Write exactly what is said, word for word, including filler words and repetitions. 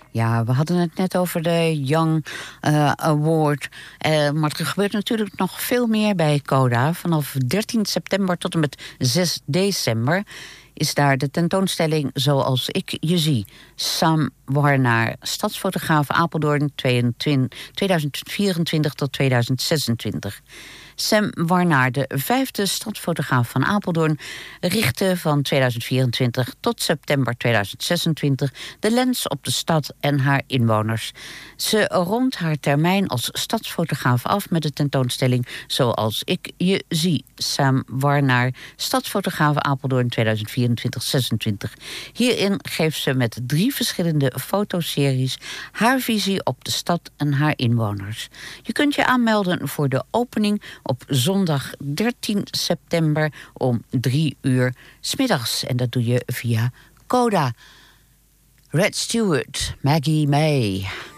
Ja, we hadden het net over de Young uh, Award. Uh, maar er gebeurt natuurlijk nog veel meer bij Coda. Vanaf dertien september tot en met zes december is daar de tentoonstelling Zoals ik je zie. Sam Warnaar, stadsfotograaf Apeldoorn tweeduizend vierentwintig tot tweeduizend zesentwintig. Sam Warnaar, de vijfde stadsfotograaf van Apeldoorn, richtte van tweeduizend vierentwintig tot september tweeduizend zesentwintig de lens op de stad en haar inwoners. Ze rondt haar termijn als stadsfotograaf af met de tentoonstelling Zoals ik je zie. Sam Warnaar, stadsfotograaf Apeldoorn tweeduizend vierentwintig tot zesentwintig. Hierin geeft ze met drie verschillende fotoseries haar visie op de stad en haar inwoners. Je kunt je aanmelden voor de opening op zondag dertien september om drie uur 's middags. En dat doe je via Coda. Red Stewart, Maggie May.